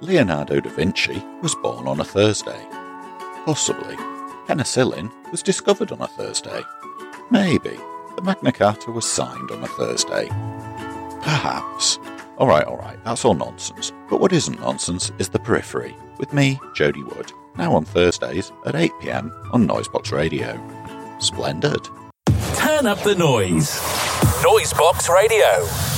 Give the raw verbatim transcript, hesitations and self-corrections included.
Leonardo da Vinci was born on a Thursday. Possibly. Penicillin was discovered on a Thursday. Maybe. The Magna Carta was signed on a Thursday. Perhaps. Alright, alright, that's all nonsense. But what isn't nonsense is The Periphery, with me, Jody Wood, now on Thursdays at eight p m on Noisebox Radio. Splendid. Turn up the noise. Noisebox Radio.